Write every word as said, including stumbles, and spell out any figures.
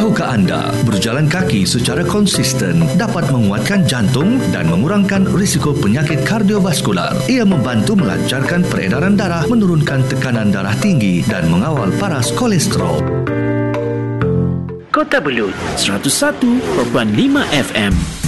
Tahukah anda, berjalan kaki secara konsisten dapat menguatkan jantung dan mengurangkan risiko penyakit kardiovaskular. Ia membantu melancarkan peredaran darah, menurunkan tekanan darah tinggi dan mengawal paras kolesterol. Kota Belud, seratus satu perpuluhan lima F M.